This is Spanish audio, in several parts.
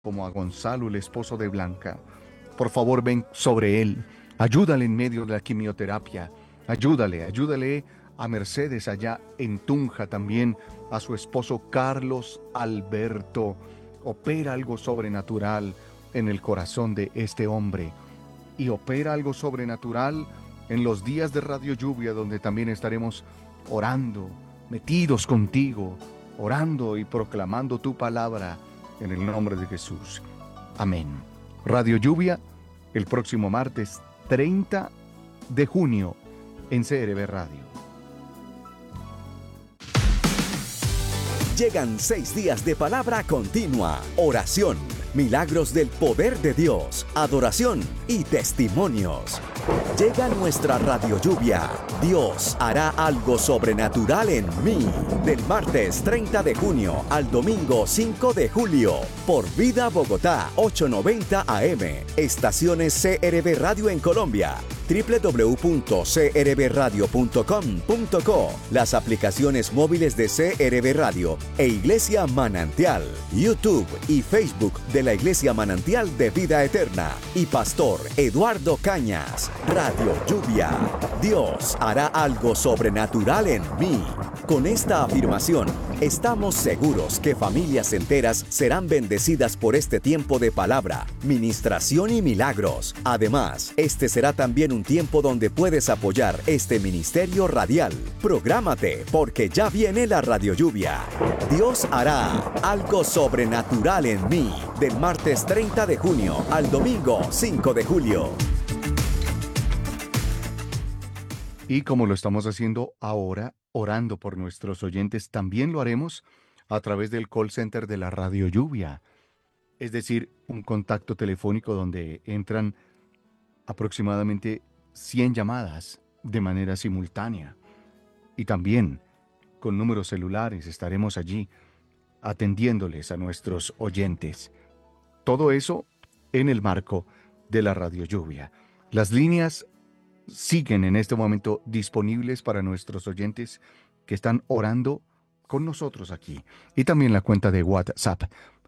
como a Gonzalo, el esposo de Blanca. Por favor, ven sobre él. Ayúdale en medio de la quimioterapia. Ayúdale a Mercedes allá en Tunja también, a su esposo Carlos Alberto. Opera algo sobrenatural en el corazón de este hombre y opera algo sobrenatural en los días de Radio Lluvia, donde también estaremos orando, metidos contigo, orando y proclamando tu palabra en el nombre de Jesús. Amén. Radio Lluvia, el próximo martes 30 de junio en CRB Radio. Llegan 6 días de palabra continua, oración, milagros del poder de Dios, adoración y testimonios. Llega nuestra Radio Lluvia. Dios hará algo sobrenatural en mí. Del martes 30 de junio al domingo 5 de julio. Por Vida Bogotá, 890 AM. Estaciones CRB Radio en Colombia. www.crbradio.com.co. Las aplicaciones móviles de CRB Radio e Iglesia Manantial. YouTube y Facebook de la Iglesia Manantial de Vida Eterna. Y Pastor Eduardo Cañas. Radio Lluvia. Dios hará algo sobrenatural en mí. Con esta afirmación, estamos seguros que familias enteras serán bendecidas por este tiempo de palabra, ministración y milagros. Además, este será también un tiempo donde puedes apoyar este ministerio radial. Prográmate, porque ya viene la Radio Lluvia. Dios hará algo sobrenatural en mí. Del martes 30 de junio al domingo 5 de julio. Y como lo estamos haciendo ahora, orando por nuestros oyentes, también lo haremos a través del call center de la Radio Lluvia. Es decir, un contacto telefónico donde entran aproximadamente 100 llamadas de manera simultánea. Y también con números celulares estaremos allí atendiéndoles a nuestros oyentes. Todo eso en el marco de la Radio Lluvia. Las líneas siguen en este momento disponibles para nuestros oyentes que están orando con nosotros aquí. Y también la cuenta de WhatsApp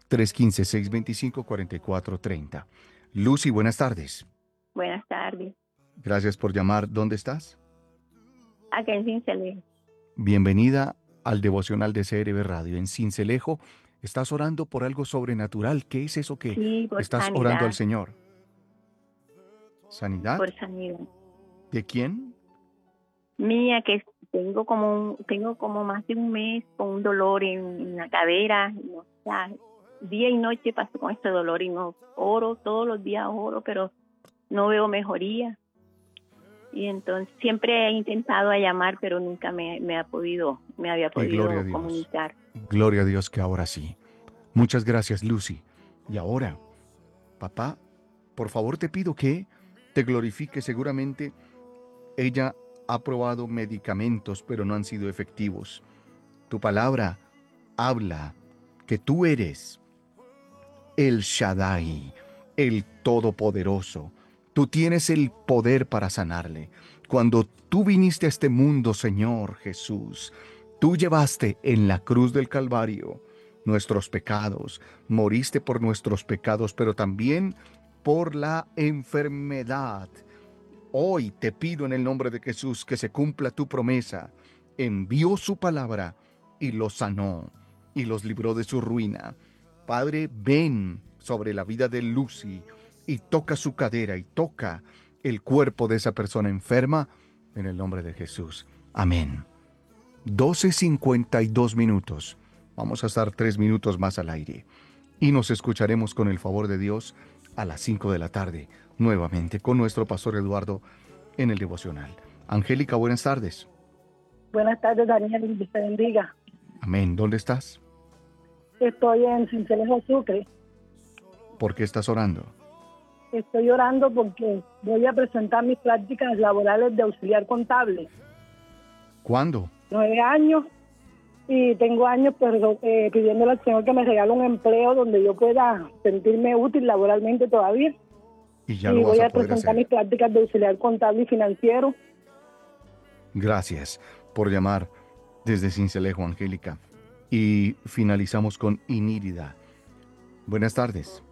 315-625-4430. Lucy, buenas tardes. Buenas tardes. Gracias por llamar. ¿Dónde estás? Acá en Cincelejo. Bienvenida al devocional de CRB Radio. En Cincelejo estás orando por algo sobrenatural. ¿Qué es eso que Sí, por estás sanidad. orando al Señor? ¿Sanidad? Por sanidad. ¿De quién? Mía, que tengo como más de un mes con un dolor en la cadera. No, o sea, día y noche paso con este dolor y no oro, todos los días oro, pero no veo mejoría. Y entonces siempre he intentado a llamar, pero nunca me había podido Gloria a Dios. comunicar. Gloria a Dios que ahora sí. Muchas gracias, Lucy. Y ahora, papá, por favor te pido que te glorifique. Seguramente ella ha probado medicamentos, pero no han sido efectivos. Tu palabra habla que tú eres el Shaddai, el Todopoderoso. Tú tienes el poder para sanarle. Cuando tú viniste a este mundo, Señor Jesús, tú llevaste en la cruz del Calvario nuestros pecados, moriste por nuestros pecados, pero también por la enfermedad. Hoy te pido en el nombre de Jesús que se cumpla tu promesa. Envió su palabra y los sanó y los libró de su ruina. Padre, ven sobre la vida de Lucy y toca su cadera y toca el cuerpo de esa persona enferma en el nombre de Jesús. Amén. 12:52 minutos. Vamos a estar 3 minutos más al aire y nos escucharemos con el favor de Dios a las 5 de la tarde, nuevamente con nuestro pastor Eduardo en el devocional. Angélica, buenas tardes. Buenas tardes, Daniel, y Dios te bendiga. Amén. ¿Dónde estás? Estoy en Cincelejo, Sucre. ¿Por qué estás orando? Estoy orando porque voy a presentar mis prácticas laborales de auxiliar contable. ¿Cuándo? 9 años, y tengo años pidiéndole al Señor que me regale un empleo donde yo pueda sentirme útil laboralmente todavía. Y ya Y lo vas voy a a poder presentar hacer. mis prácticas de auxiliar contable y financiero. Gracias por llamar desde Cincelejo, Angélica. Y finalizamos con Inírida. Buenas tardes.